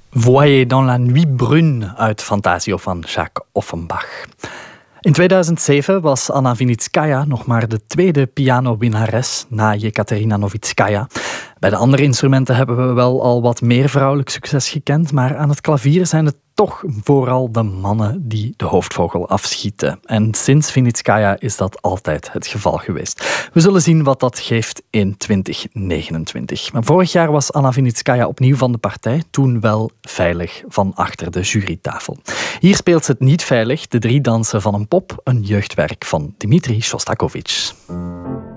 Voyez dans la nuit brune uit Fantasio van Jacques Offenbach. In 2007 was Anna Vinitskaya nog maar de tweede pianowinnares na Jekaterina Novitskaya. Bij de andere instrumenten hebben we wel al wat meer vrouwelijk succes gekend, maar aan het klavier zijn het toch vooral de mannen die de hoofdvogel afschieten. En sinds Vinitskaya is dat altijd het geval geweest. We zullen zien wat dat geeft in 2029. Maar vorig jaar was Anna Vinitskaya opnieuw van de partij, toen wel veilig van achter de jurytafel. Hier speelt ze het niet veilig, de drie dansen van een pop, een jeugdwerk van Dmitri Shostakovich.